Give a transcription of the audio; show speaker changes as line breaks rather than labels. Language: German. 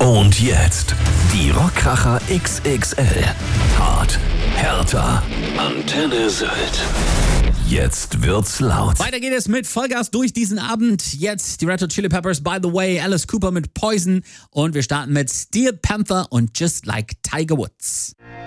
Und jetzt die Rockkracher XXL. Hart, härter, Antenne Sylt. Jetzt wird's laut.
Weiter geht es mit Vollgas durch diesen Abend. Jetzt die Red Hot Chili Peppers, By the Way, Alice Cooper mit Poison. Und wir starten mit Steel Panther und Just Like Tiger Woods.